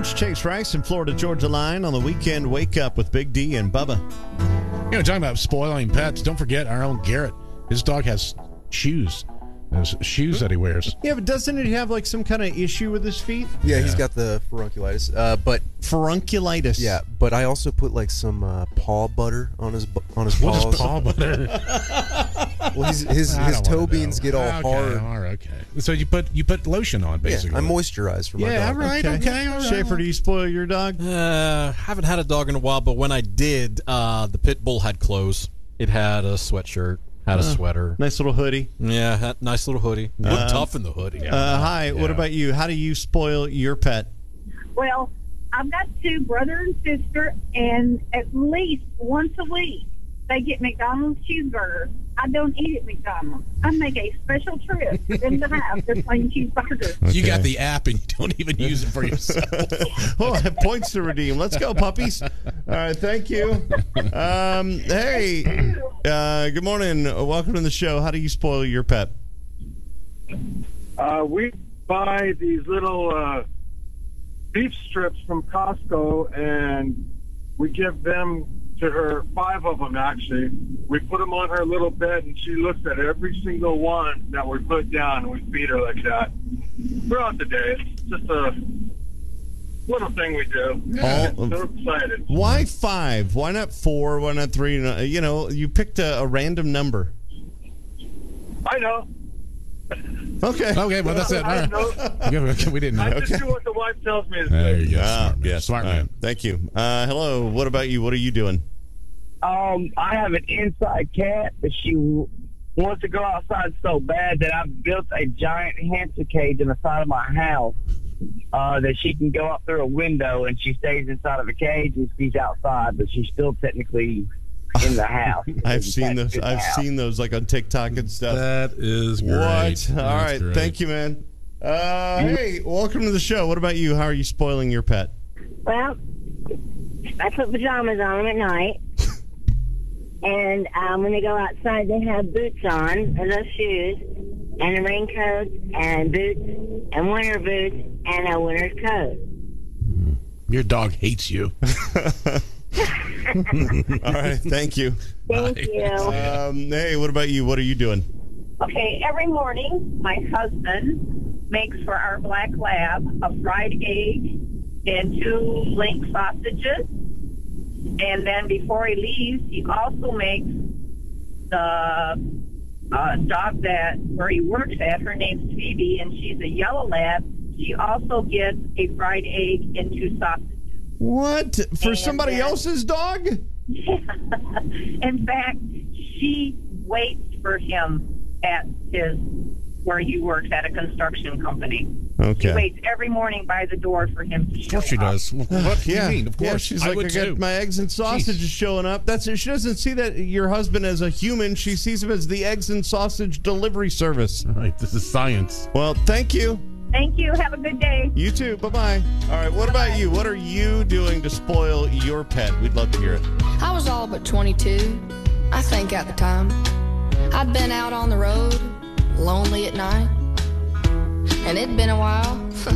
It's Chase Rice and Florida Georgia Line on the weekend wake up with Big D and Bubba. Talking about spoiling pets, don't forget our own Garrett. His dog has shoes. There's shoes that he wears. Yeah, but doesn't he have like some kind of issue with his feet? Yeah, he's got the furunculitis. But Furunculitis. yeah, but I also put like some paw butter on his paws. What is paw butter? Well, his toe beans get all hard. All right, okay. So you put lotion on, basically. Yeah, I moisturize for my Yeah, dog. right. Okay. all right. Schaefer, do you spoil your dog? Haven't had a dog in a while, but when I did, the pit bull had clothes. It had a sweatshirt, had a sweater. Nice little hoodie. Yeah, had nice little hoodie. Looked tough in the hoodie. Hi, what about you? How do you spoil your pet? Well, I've got two, brother and sister, and at least once a week they get McDonald's cheeseburgers. I don't eat at McDonald's. I make a special trip for them to have their plain cheeseburger. You got the app and you don't even use it for yourself. Oh, I have points to redeem. Let's go, puppies. All right, thank you. Hey, good morning. Welcome to the show. How do you spoil your pet? We buy these little beef strips from Costco, and we give them to her, 5 of them actually. We put them on her little bed, and she looks at every single one that we put down, and we feed her like that throughout the day. It's just a little thing we do. So excited. Why 5? Why not 4? Why not 3? You picked a random number. I know. Okay. Okay, well, that's it. All I right. know. Okay, we didn't know. I just do what the wife tells me to There do. you go. Smart man. Yeah, Smart all man. right, thank you. Hello, what about you? What are you doing? I have an inside cat, but she wants to go outside so bad that I've built a giant hamster cage in the side of my house that she can go up through a window, and she stays inside of a cage and she's outside, but she's still technically in the house. I've seen those. I've seen those like on TikTok and stuff. That is great. What? All right, thank you, man. Hey, welcome to the show. What about you? How are you spoiling your pet? Well, I put pajamas on them at night. And when they go outside, they have boots on, and those shoes, and a raincoat, and boots, and winter boots, and a winter's coat. Your dog hates you. All right, thank you. Thank you. Hey, what about you? What are you doing? Okay, every morning my husband makes for our black lab a fried egg and 2 link sausages. And then before he leaves, he also makes the dog where he works at. Her name's Phoebe, and she's a yellow lab. She also gets a fried egg and 2 sausages. What? For somebody else's dog? In fact, she waits for him at where he works at a construction company. Okay. She waits every morning by the door for him to show up. Of course she does. What do you mean? Of course. Yeah, she's I like, would I got too. my eggs and sausages showing up. That's it. She doesn't see that your husband as a human. She sees him as the eggs and sausage delivery service. All right, this is science. Well, thank you. Thank you. Have a good day. You too. Bye-bye. All right, what about you? What are you doing to spoil your pet? We'd love to hear it. I was all but 22, I think, at the time. I'd been out on the road, lonely at night, and it'd been a while